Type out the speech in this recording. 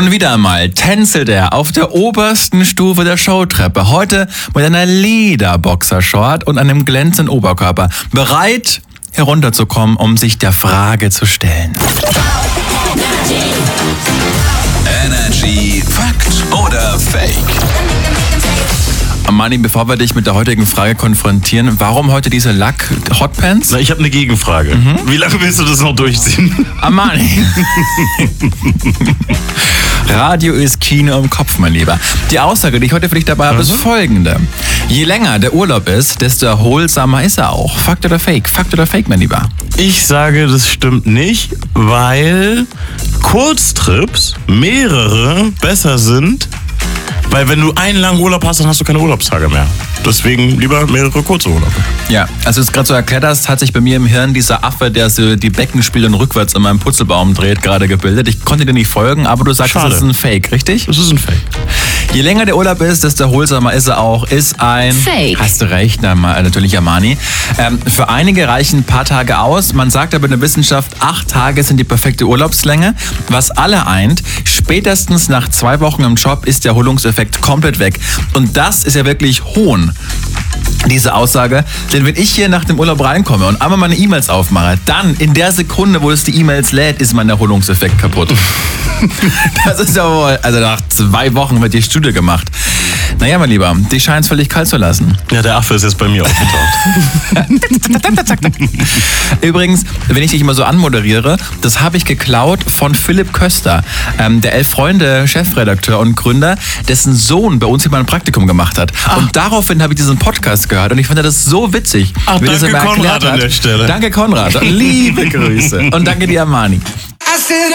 Und wieder einmal tänzelt er auf der obersten Stufe der Showtreppe. Heute mit einer Lederboxershort und einem glänzenden Oberkörper. Bereit, herunterzukommen, um sich der Frage zu stellen. Energy Fakt oder Fake? Amani, bevor wir dich mit der heutigen Frage konfrontieren, warum heute diese Lack-Hotpants? Na, ich habe eine Gegenfrage. Wie lange willst du das noch durchziehen? Amani. Radio ist Kino im Kopf, mein Lieber. Die Aussage, die ich heute für dich dabei habe, ist folgende. Je länger der Urlaub ist, desto erholsamer ist er auch. Fakt oder Fake? Fakt oder Fake, mein Lieber? Ich sage, das stimmt nicht, weil Kurztrips, mehrere, besser sind. Weil wenn du einen langen Urlaub hast, dann hast du keine Urlaubstage mehr. Deswegen lieber mehrere kurze Urlaube. Ja, als du es gerade so erklärt hast, hat sich bei mir im Hirn dieser Affe, der so die Beckenspieler rückwärts in meinem Putzelbaum dreht, gerade gebildet. Ich konnte dir nicht folgen, aber du sagst, das ist ein Fake, richtig? Das ist ein Fake. Je länger der Urlaub ist, desto erholsamer ist er auch. Ist ein Fake. Hast du recht, natürlich, Amani. Für einige reichen ein paar Tage aus. Man sagt aber in der Wissenschaft, 8 Tage sind die perfekte Urlaubslänge. Was alle eint, spätestens nach 2 Wochen im Job ist der Erholungseffekt komplett weg. Und das ist ja wirklich Hohn, diese Aussage. Denn wenn ich hier nach dem Urlaub reinkomme und einmal meine E-Mails aufmache, dann in der Sekunde, wo es die E-Mails lädt, ist mein Erholungseffekt kaputt. Das ist ja wohl, also nach 2 Wochen wird die Studie gemacht. Naja, mein Lieber, dich scheint es völlig kalt zu lassen. Ja, der Affe ist jetzt bei mir aufgetaucht. Übrigens, wenn ich dich immer so anmoderiere, das habe ich geklaut von Philipp Köster, der 11 Freunde Chefredakteur und Gründer, dessen Sohn bei uns immer ein Praktikum gemacht hat. Und daraufhin habe ich diesen Podcast gehört und ich fand das so witzig. Ach, wie das danke immer Konrad erklärt an der Stelle. Danke Konrad, liebe Grüße und danke dir Amani.